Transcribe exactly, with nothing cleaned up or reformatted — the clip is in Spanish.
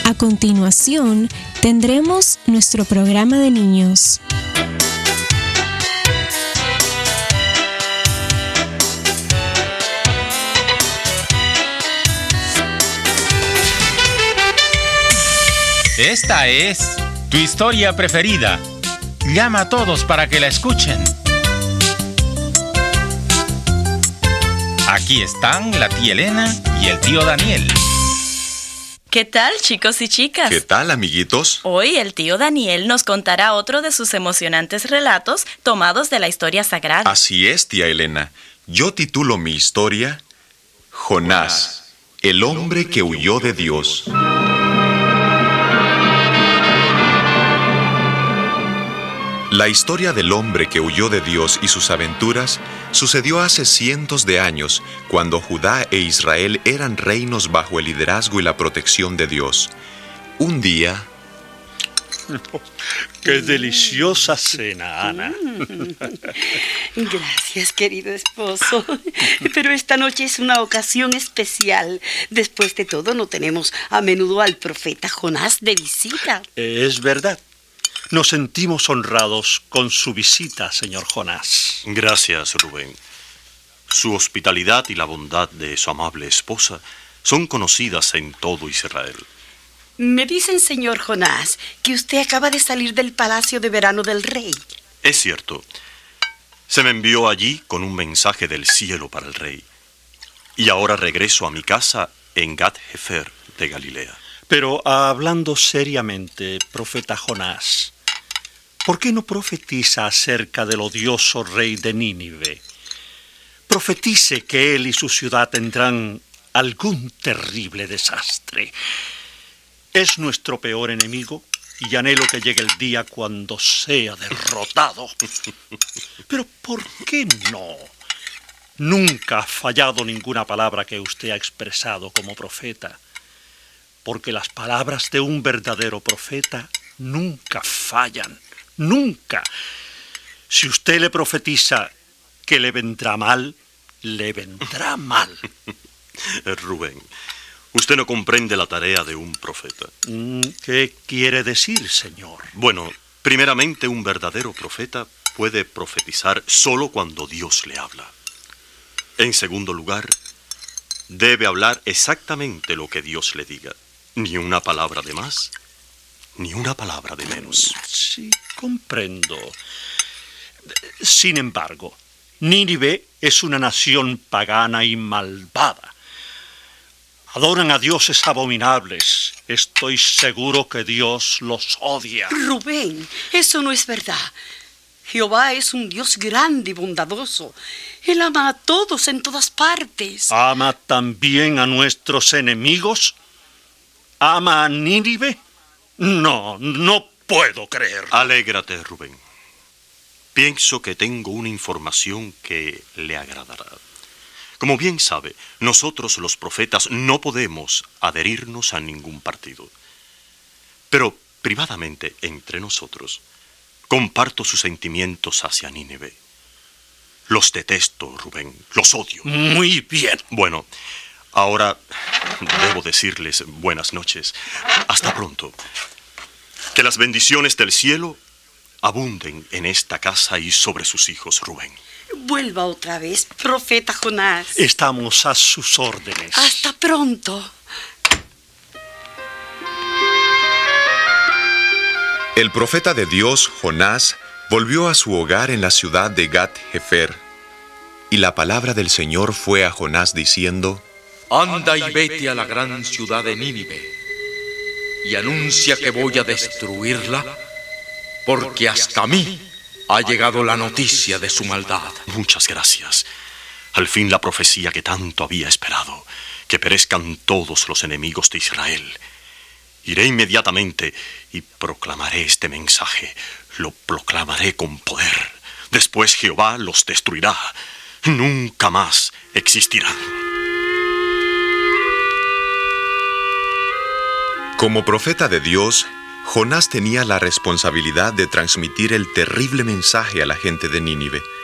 A continuación, tendremos nuestro programa de niños. Esta es tu historia preferida. Llama a todos para que la escuchen. Aquí están la tía Elena y el tío Daniel. ¿Qué tal, chicos y chicas? ¿Qué tal, amiguitos? Hoy el tío Daniel nos contará otro de sus emocionantes relatos tomados de la historia sagrada. Así es, tía Elena. Yo titulo mi historia Jonás, el hombre que huyó de Dios. La historia del hombre que huyó de Dios y sus aventuras sucedió hace cientos de años, cuando Judá e Israel eran reinos bajo el liderazgo y la protección de Dios. Un día... ¡Qué deliciosa cena, Ana! Gracias, querido esposo. Pero esta noche es una ocasión especial. Después de todo, no tenemos a menudo al profeta Jonás de visita. Es verdad. Nos sentimos honrados con su visita, señor Jonás. Gracias, Rubén. Su hospitalidad y la bondad de su amable esposa son conocidas en todo Israel. Me dicen, señor Jonás, que usted acaba de salir del palacio de verano del rey. Es cierto. Se me envió allí con un mensaje del cielo para el rey. Y ahora regreso a mi casa en Gat-Hefer de Galilea. Pero hablando seriamente, profeta Jonás, ¿por qué no profetiza acerca del odioso rey de Nínive? Profetice que él y su ciudad tendrán algún terrible desastre. Es nuestro peor enemigo y anhelo que llegue el día cuando sea derrotado. Pero ¿por qué no? Nunca ha fallado ninguna palabra que usted ha expresado como profeta, porque las palabras de un verdadero profeta nunca fallan. Nunca. Si usted le profetiza que le vendrá mal, le vendrá mal. Rubén, usted no comprende la tarea de un profeta. ¿Qué quiere decir, señor? Bueno, primeramente, un verdadero profeta puede profetizar solo cuando Dios le habla. En segundo lugar, debe hablar exactamente lo que Dios le diga. Ni una palabra de más, ni una palabra de menos. Sí, comprendo. Sin embargo, Nínive es una nación pagana y malvada. Adoran a dioses abominables. Estoy seguro que Dios los odia. Rubén, eso no es verdad. Jehová es un Dios grande y bondadoso. Él ama a todos en todas partes. ¿Ama también a nuestros enemigos? ¿Ama a Nínive? No, no puedo creer. Alégrate, Rubén. Pienso que tengo una información que le agradará. Como bien sabe, nosotros los profetas no podemos adherirnos a ningún partido. Pero privadamente, entre nosotros, comparto sus sentimientos hacia Nínive. Los detesto, Rubén, los odio. Muy bien. Bueno, ahora debo decirles buenas noches. Hasta pronto. Que las bendiciones del cielo abunden en esta casa y sobre sus hijos, Rubén. Vuelva otra vez, profeta Jonás. Estamos a sus órdenes. Hasta pronto. El profeta de Dios, Jonás, volvió a su hogar en la ciudad de Gat-Hefer. Y la palabra del Señor fue a Jonás diciendo: Anda y vete a la gran ciudad de Nínive, y anuncia que voy a destruirla, porque hasta mí ha llegado la noticia de su maldad. Muchas gracias. Al fin la profecía que tanto había esperado, que perezcan todos los enemigos de Israel. Iré inmediatamente y proclamaré este mensaje. Lo proclamaré con poder. Después Jehová los destruirá. Nunca más existirán. Como profeta de Dios, Jonás tenía la responsabilidad de transmitir el terrible mensaje a la gente de Nínive.